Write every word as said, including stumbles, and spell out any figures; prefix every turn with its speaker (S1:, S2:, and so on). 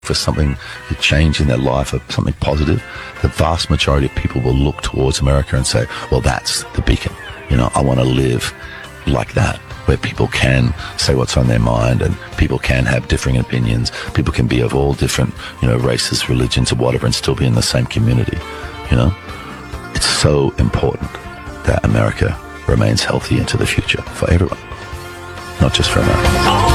S1: for something, a change in their life, or something positive, the vast majority of people will look towards America and say, well, that's the beacon. You know, I want to live like that, where people can say what's on their mind and people can have differing opinions. People can be of all different, you know, races, religions, or whatever, and still be in the same community. You know, it's so important that America remains healthy into the future for everyone, not just for Americans.